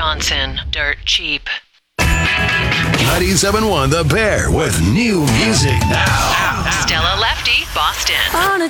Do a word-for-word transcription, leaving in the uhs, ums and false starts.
Johnson, Dirt Cheap. ninety-seven point one The Bear with new music now. Stella Lefty, Boston. On a